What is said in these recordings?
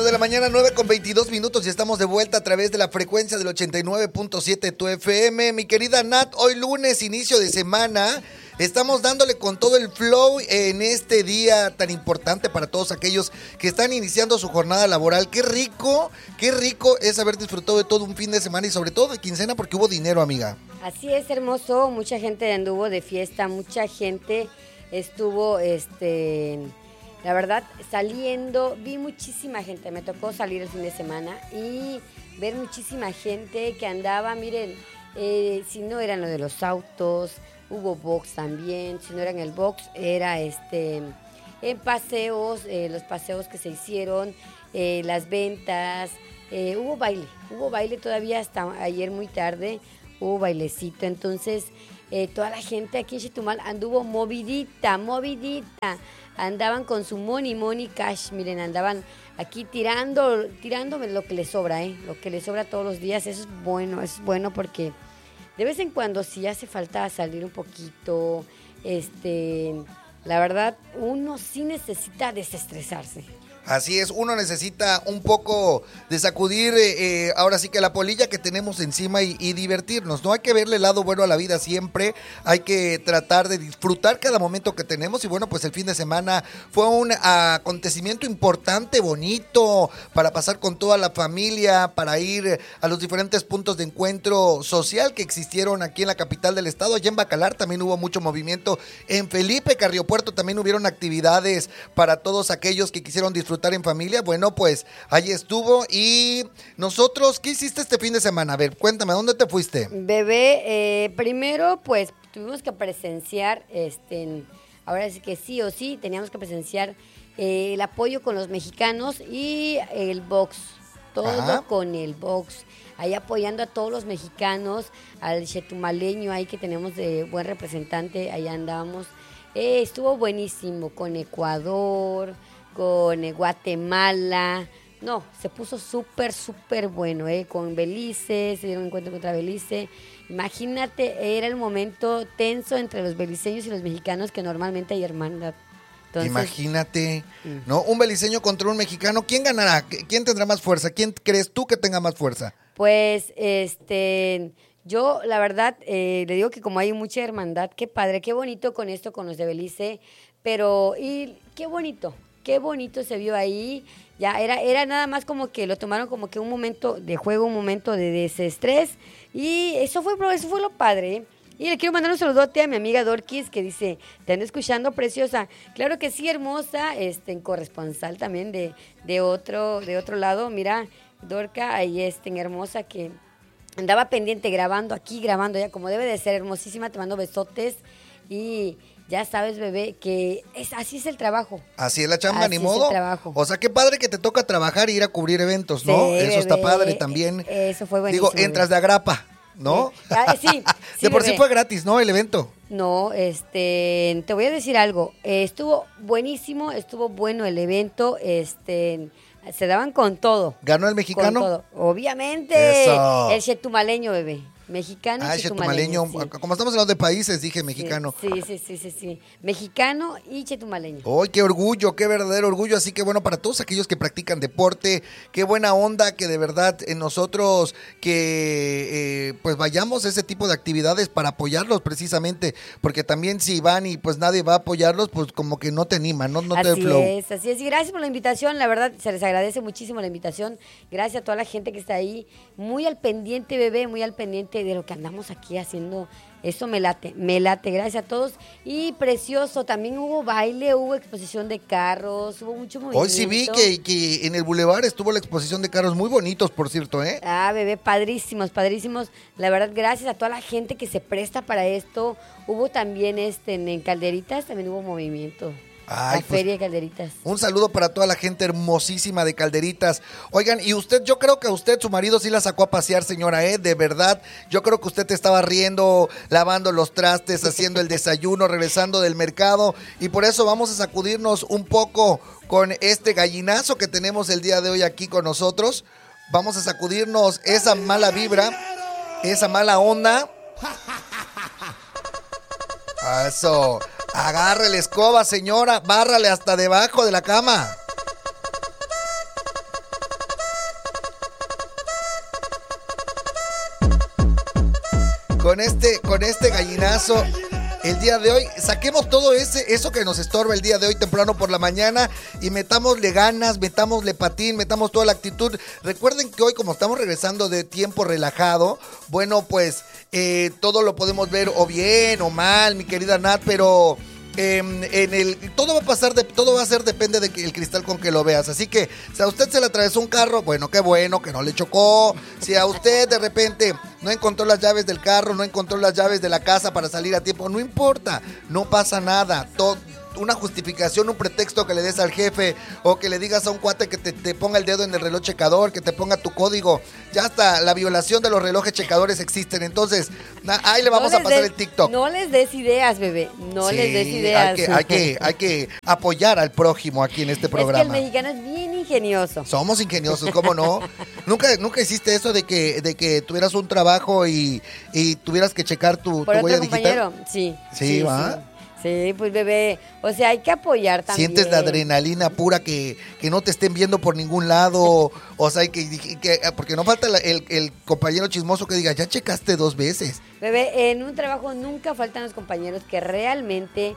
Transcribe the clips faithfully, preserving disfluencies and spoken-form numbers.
nueve de la mañana, nueve con veintidós minutos y estamos de vuelta a través de la frecuencia del ochenta y nueve punto siete tu F M. Mi querida Nat, hoy lunes, inicio de semana, estamos dándole con todo el flow en este día tan importante para todos aquellos que están iniciando su jornada laboral. Qué rico, qué rico es haber disfrutado de todo un fin de semana y sobre todo de quincena porque hubo dinero, amiga. Así es, hermoso, mucha gente anduvo de fiesta, mucha gente estuvo, este... la verdad, saliendo, vi muchísima gente, me tocó salir el fin de semana y ver muchísima gente que andaba, miren, eh, si no eran lo de los autos, hubo box también, si no eran el box, era este, en paseos, eh, los paseos que se hicieron, eh, las ventas, eh, hubo baile, hubo baile todavía hasta ayer muy tarde, hubo bailecito, entonces eh, toda la gente aquí en Chetumal anduvo movidita, movidita. Andaban con su money, money, cash, miren, andaban aquí tirando, tirándome lo que les sobra, ¿eh? Lo que les sobra todos los días, eso es bueno, es bueno porque de vez en cuando sí hace falta salir un poquito, este, la verdad, uno sí necesita desestresarse. Así es, uno necesita un poco de sacudir, eh, eh, ahora sí que la polilla que tenemos encima y, y divertirnos, ¿no? Hay que verle el lado bueno a la vida siempre, hay que tratar de disfrutar cada momento que tenemos y bueno, pues el fin de semana fue un acontecimiento importante, bonito, para pasar con toda la familia, para ir a los diferentes puntos de encuentro social que existieron aquí en la capital del estado. Allá en Bacalar también hubo mucho movimiento, en Felipe Carriopuerto también hubieron actividades para todos aquellos que quisieron disfrutar disfrutar en familia. Bueno, pues ahí estuvo. Y nosotros, ¿qué hiciste este fin de semana? A ver, cuéntame, ¿dónde te fuiste? Bebé, eh, primero pues tuvimos que presenciar, este, ahora sí que sí o sí, teníamos que presenciar eh, el apoyo con los mexicanos y el box, todo Ajá. con el box, ahí apoyando a todos los mexicanos, al chetumaleño ahí que tenemos de buen representante, ahí andábamos. Eh, estuvo buenísimo con Ecuador, con eh, Guatemala, no, se puso súper, súper bueno, eh, con Belice, se dieron encuentro contra Belice, imagínate, era el momento tenso entre los beliceños y los mexicanos que normalmente hay hermandad. Entonces, imagínate, ¿no? Un beliceño contra un mexicano, ¿quién ganará? ¿Quién tendrá más fuerza? ¿Quién crees tú que tenga más fuerza? Pues, este... yo, la verdad, eh, le digo que como hay mucha hermandad, qué padre, qué bonito con esto, con los de Belice, pero, y qué bonito, qué bonito se vio ahí, ya era, era nada más como que lo tomaron como que un momento de juego, un momento de desestrés, y eso fue, eso fue lo padre, ¿eh? Y le quiero mandar un saludote a mi amiga Dorquis, que dice, te ando escuchando, preciosa. Claro que sí, hermosa, este, corresponsal también de, de, otro, de otro lado, mira, Dorca, ahí este, hermosa, que andaba pendiente grabando aquí, grabando ya como debe de ser, hermosísima, te mando besotes y ya sabes, bebé, que es así es el trabajo. Así es la chamba, así ni es modo. El trabajo. O sea, qué padre que te toca trabajar e ir a cubrir eventos, ¿no? Sí, Eso bebé, está padre también. Eso fue buenísimo. Digo, entras de agrapa, ¿no? Sí, ah, sí, sí de por bebé. sí fue gratis, ¿no? El evento. No, este, te voy a decir algo. Eh, estuvo buenísimo, estuvo bueno el evento, este... se daban con todo. ¿Ganó el mexicano? Con todo. Obviamente. Eso. El chetumaleño, bebé. Mexicano ah, y chetumaleño. chetumaleño. Sí. Como estamos hablando de países, dije mexicano. Sí, sí, sí, sí, sí. Mexicano y chetumaleño. ¡Ay, qué orgullo, qué verdadero orgullo! Así que bueno, para todos aquellos que practican deporte, qué buena onda que de verdad en nosotros que eh, pues vayamos a ese tipo de actividades para apoyarlos precisamente, porque también si van y pues nadie va a apoyarlos, pues como que no te animan, no, no te da el flow. Así es, así es. Y gracias por la invitación, la verdad se les agradece muchísimo la invitación. Gracias a toda la gente que está ahí, muy al pendiente, bebé, muy al pendiente de lo que andamos aquí haciendo. Eso me late, me late, gracias a todos. Y precioso, también hubo baile, hubo exposición de carros, hubo mucho movimiento. Hoy sí vi que, que en el Boulevard estuvo la exposición de carros muy bonitos, por cierto, ¿eh? Ah, bebé, padrísimos, padrísimos. La verdad, gracias a toda la gente que se presta para esto. Hubo también este en Calderitas, también hubo movimiento. Ay, la pues, Feria de Calderitas. Un saludo para toda la gente hermosísima de Calderitas. Oigan, y usted, yo creo que a usted, su marido sí la sacó a pasear, señora, ¿eh? De verdad, yo creo que usted te estaba riendo, lavando los trastes, haciendo el desayuno, regresando del mercado. Y por eso vamos a sacudirnos un poco con este gallinazo que tenemos el día de hoy aquí con nosotros. Vamos a sacudirnos esa mala vibra, esa mala onda. Eso. Agarre la escoba, señora, bárrale hasta debajo de la cama. con este, con este gallinazo. El día de hoy, saquemos todo ese, eso que nos estorba el día de hoy temprano por la mañana y metámosle ganas, metámosle patín, metamos toda la actitud. Recuerden que hoy, como estamos regresando de tiempo relajado, bueno, pues eh, todo lo podemos ver o bien o mal, mi querida Nat, pero... Eh, en el todo va a pasar de, todo va a ser depende del de cristal con que lo veas. Así que si a usted se le atravesó un carro, bueno, qué bueno que no le chocó. Si a usted de repente no encontró las llaves del carro, no encontró las llaves de la casa para salir a tiempo, no importa, no pasa nada. Todo, una justificación, un pretexto que le des al jefe o que le digas a un cuate que te, te ponga el dedo en el reloj checador, que te ponga tu código. Ya hasta la violación de los relojes checadores existen. Entonces, na, ahí le vamos no a pasar des, el TikTok. No les des ideas, bebé. No sí, les des ideas. Hay que, hay, que, hay que apoyar al prójimo aquí en este programa. Es que el mexicano es bien ingenioso. Somos ingeniosos, ¿cómo no? ¿Nunca, nunca hiciste eso de que, de que tuvieras un trabajo y, y tuvieras que checar tu, ¿Por tu huella compañero? digital? Sí. Sí, sí ¿va? Sí. Sí, pues bebé, o sea, hay que apoyar también. Sientes la adrenalina pura que, que no te estén viendo por ningún lado, o sea, que, que porque no falta la, el, el compañero chismoso que diga, ya checaste dos veces. Bebé, en un trabajo nunca faltan los compañeros que realmente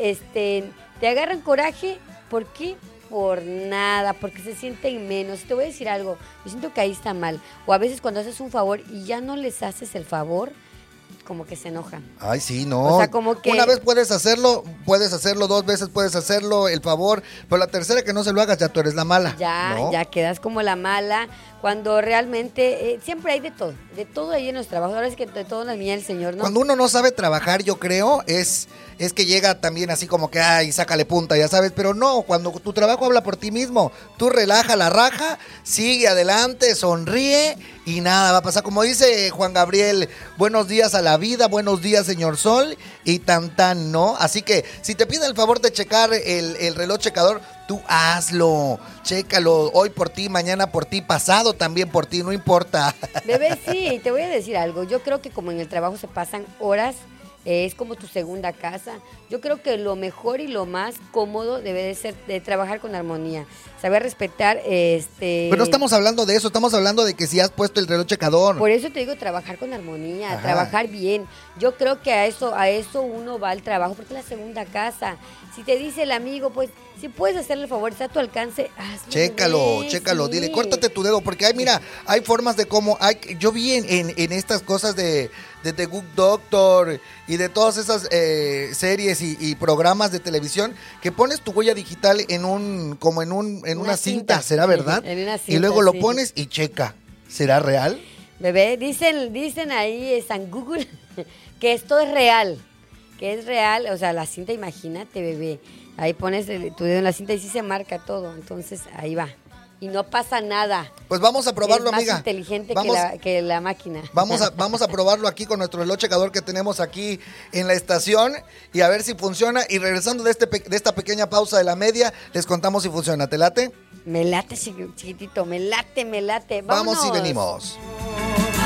este, te agarran coraje. ¿Por qué? Por nada, porque se sienten menos. Te voy a decir algo, yo siento que ahí está mal. O a veces cuando haces un favor y ya no les haces el favor, como que se enojan. Ay, sí, no. O sea, como que... Una vez puedes hacerlo, puedes hacerlo, dos veces puedes hacerlo, el favor, pero la tercera que no se lo hagas, ya tú eres la mala. Ya, ¿no? ya quedas como la mala, cuando realmente, eh, siempre hay de todo, de todo ahí en los trabajos, ahora es que de todo la mía el Señor, ¿no? Cuando uno no sabe trabajar, yo creo, es, es que llega también así como que, ay, sácale punta, ya sabes, pero no, cuando tu trabajo habla por ti mismo, tú relaja la raja, sigue adelante, sonríe y nada va a pasar. Como dice Juan Gabriel, buenos días a la vida, buenos días, señor Sol, y tan tan, ¿no? Así que, si te piden el favor de checar el, el reloj checador, tú hazlo, chécalo, hoy por ti, mañana por ti, pasado también por ti, no importa. Bebé, sí, te voy a decir algo, yo creo que como en el trabajo se pasan horas, eh, es como tu segunda casa, yo creo que lo mejor y lo más cómodo debe de ser de trabajar con armonía, saber respetar, este... Pero no estamos hablando de eso, estamos hablando de que si has puesto el reloj checador. Por eso te digo, trabajar con armonía, Ajá. trabajar bien, yo creo que a eso, a eso uno va al trabajo, porque es la segunda casa, si te dice el amigo, pues... Si puedes hacerle el favor, está a tu alcance, hazlo. Chécalo, bebé, chécalo, sí. Dile, córtate tu dedo, porque hay, mira, hay formas de cómo, hay, yo vi en, en, en estas cosas de, de The Good Doctor y de todas esas eh, series y, y programas de televisión, que pones tu huella digital en un, como en un, en una, una cinta, cinta, ¿será verdad? En una cinta, y luego lo sí. pones y checa, ¿será real? Bebé, dicen, dicen ahí en Google que esto es real, que es real, o sea, la cinta, imagínate, bebé. Ahí pones el, tu dedo en la cinta y sí se marca todo. Entonces, ahí va. Y no pasa nada. Pues vamos a probarlo, es más amiga. inteligente vamos, que, la, que la máquina. Vamos a, vamos a probarlo aquí con nuestro reloj checador que tenemos aquí en la estación y a ver si funciona. Y regresando de, este, de esta pequeña pausa de la media, les contamos si funciona. ¿Te late? Me late, chiquitito. Me late, me late. Vámonos. Vamos y venimos.